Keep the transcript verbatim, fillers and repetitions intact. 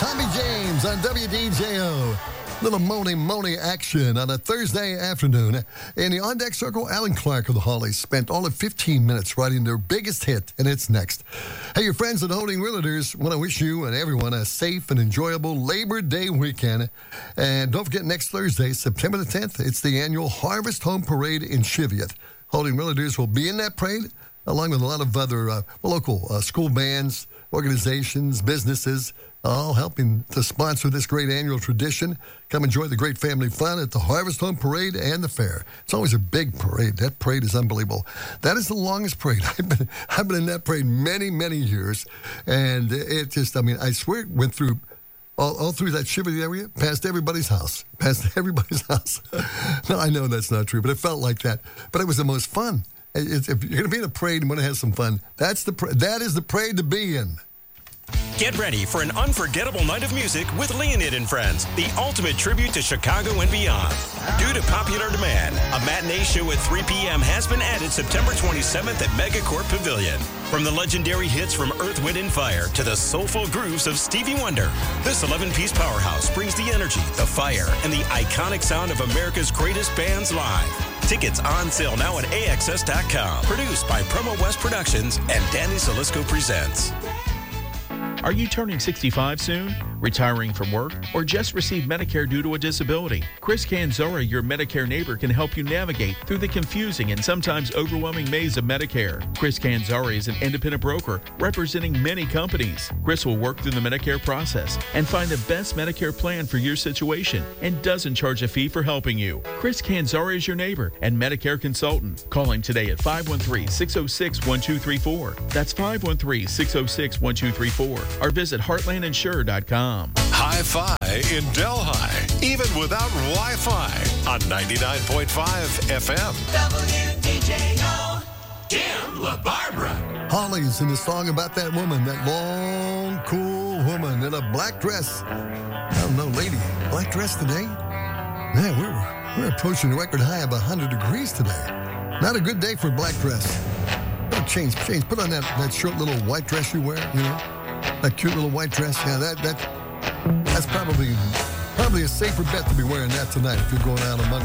Tommy James on W D J O. Little Moni Moni action on a Thursday afternoon. In the on-deck circle, Alan Clark of the Hollies spent all of fifteen minutes writing their biggest hit, and it's next. Hey, your friends at Holding Realtors want to wish you and everyone a safe and enjoyable Labor Day weekend. And don't forget, next Thursday, September the tenth, it's the annual Harvest Home Parade in Cheviot. Holding Realtors will be in that parade, along with a lot of other uh, local uh, school bands, organizations, businesses, all helping to sponsor this great annual tradition. Come enjoy the great family fun at the Harvest Home Parade and the fair. It's always a big parade. That parade is unbelievable. That is the longest parade. I've been, I've been in that parade many, many years. And it just, I mean, I swear it went through, all, all through that Cheviot area, past everybody's house. Past everybody's house. No, I know that's not true, but it felt like that. But it was the most fun. It's, if you're going to be in a parade and want to have some fun, that's the that is the parade to be in. Get ready for an unforgettable night of music with Leonid and Friends, the ultimate tribute to Chicago and beyond. Due to popular demand, a matinee show at three p.m. has been added September twenty-seventh at Megacorp Pavilion. From the legendary hits from Earth, Wind, and Fire to the soulful grooves of Stevie Wonder, this eleven-piece powerhouse brings the energy, the fire, and the iconic sound of America's greatest bands live. Tickets on sale now at A X S dot com. Produced by Promo West Productions and Danny Salisco Presents. Are you turning sixty-five soon? Retiring from work? Or just received Medicare due to a disability? Chris Canzora, your Medicare neighbor, can help you navigate through the confusing and sometimes overwhelming maze of Medicare. Chris Canzora is an independent broker representing many companies. Chris will work through the Medicare process and find the best Medicare plan for your situation and doesn't charge a fee for helping you. Chris Canzora is your neighbor and Medicare consultant. Call him today at five one three, six oh six, one two three four. That's five one three, six oh six, one two three four. Or visit heartland insure dot com. Hi-Fi in Delhi, even without Wi-Fi, on ninety-nine point five F M. W D J O, Kim LaBarbara. Hollies in the song about that woman, that long, cool woman in a black dress. I don't know, lady, black dress today? Man, we're, we're approaching a record high of one hundred degrees today. Not a good day for a black dress. Better change, change. Put on that, that short little white dress you wear, you know? That cute little white dress. Yeah, that that that's probably probably a safer bet to be wearing that tonight if you're going out among